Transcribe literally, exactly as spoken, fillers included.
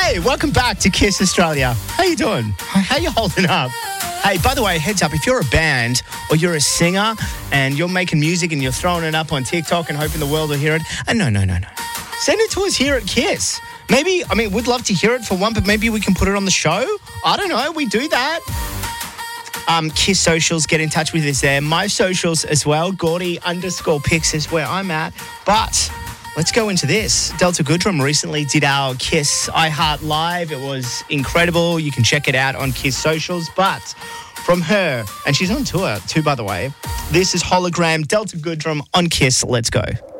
Hey, welcome back to Kiss Australia. How you doing? How you holding up? Hey, by the way, heads up, if you're a band or you're a singer and you're making music and you're throwing it up on TikTok and hoping the world will hear it, and no, no, no, no. Send it to us here at Kiss. Maybe, I mean, we'd love to hear it for one, but maybe we can put it on the show. I don't know. We do that. Um, Kiss Socials, get in touch with us there. My socials as well. Gordy underscore Pix is where I'm at. But let's go into this. Delta Goodrum recently did our Kiss iHeart Live. It was incredible. You can check it out on Kiss Socials. But from her, and she's on tour too, by the way, this is Hologram, Delta Goodrum on Kiss. Let's go.